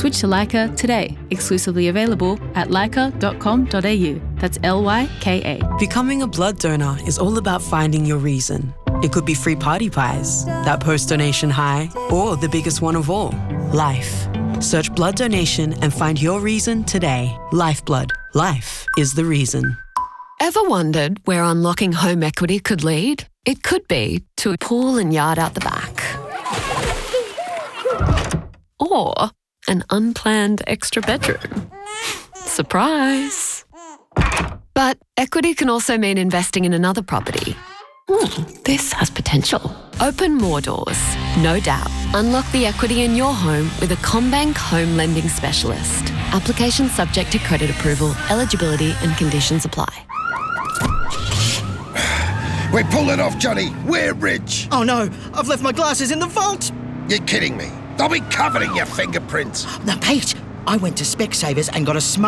Switch to Leica today. Exclusively available at leica.com.au. That's LYKA. Becoming a blood donor is all about finding your reason. It could be free party pies, that post-donation high, or the biggest one of all, life. Search blood donation and find your reason today. Lifeblood. Life is the reason. Ever wondered where unlocking home equity could lead? It could be to a pool and yard out the back. Or an unplanned extra bedroom. Surprise! But equity can also mean investing in another property. This has potential. Open more doors, no doubt. Unlock the equity in your home with a CommBank home lending specialist. Application subject to credit approval, eligibility and conditions apply. We're pulling off, Johnny. We're rich. Oh no, I've left my glasses in the vault. You're kidding me. They'll be covered in your fingerprints. Now, Pete, I went to Specsavers and got a smoke